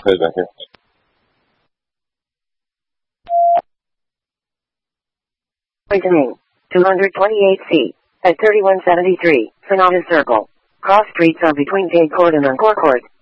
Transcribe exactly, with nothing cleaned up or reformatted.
可以感谢。 Reasoning, two twenty-eight C, at thirty-one seventy-three, Sonata Circle. Cross streets are between Gay Court and Encore Court.